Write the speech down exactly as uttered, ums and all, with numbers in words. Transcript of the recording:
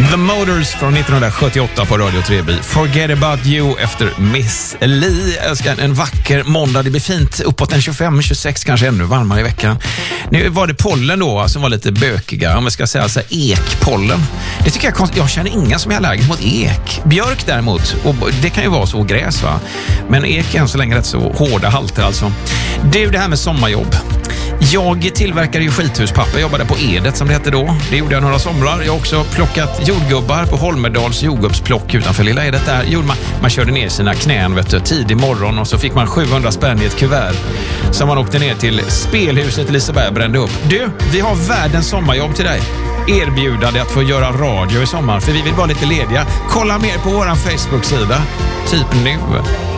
The Motors från nittonhundrasjuttioåtta på Radio tre B. Forget about you efter Miss Li. Jag ska en vacker måndag. Det blir fint. Uppåt en tjugofem tjugosex, kanske ännu varmare i veckan. Nu var det pollen då som var lite bökiga. Om vi ska säga så här, ekpollen. Det tycker jag konstigt. Jag känner inga som är allergisk mot ek. Björk däremot. Och det kan ju vara så, gräs va. Men ek är än så länge rätt så hårda halter alltså. Du, det här med sommarjobb. Jag tillverkade ju skithuspapper, jag jobbade på Edet som det hette då. Det gjorde jag några somrar. Jag har också plockat jordgubbar på Holmedals jordgubbsplock utanför Lilla Edet där. Gjorde man, man körde ner sina knän vet du, tidig morgon och så fick man sjuhundra spänn i ett kuvert som man åkte ner till spelhuset i Liseberg och brände upp. Du, vi har världens sommarjobb till dig. Erbjudande att få göra radio i sommar för vi vill vara lite lediga. Kolla mer på våran Facebook-sida. Typ nu.